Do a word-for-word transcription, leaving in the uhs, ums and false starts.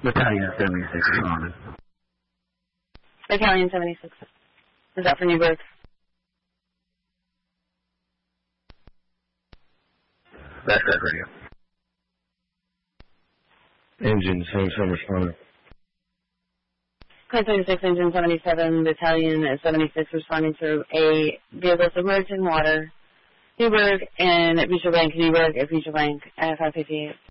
Battalion seventy-six responded. Battalion seventy-six. Is that for Newburgh? That's correct, radio. Engine seventy-seven responded. Code seventy-six, Engine seventy-seven, Battalion seventy-six responding to a vehicle submerged in water. Newburgh and Beecher Bank, Newburgh at Beecher Bank at five fifty-eight.